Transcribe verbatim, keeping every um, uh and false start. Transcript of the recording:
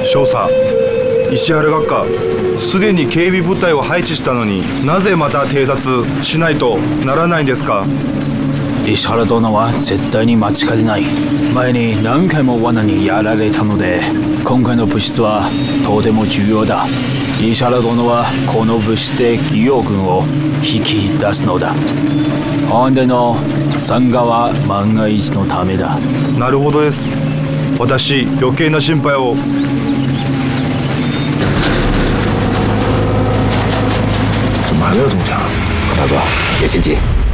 少佐、石原学科、すでに警備部隊を配置したのになぜまた偵察しないとならないんですか？ 石原殿は絶対に間違いない。前に何回も罠にやられたので、今回の物質はとても重要だ。石原殿はこの物質で義勇軍を引き出すのだ。本での参加は万が一のためだ。 なるほどです。私、余計な心配を。 怎么还没有动静啊？ 大哥，别心急，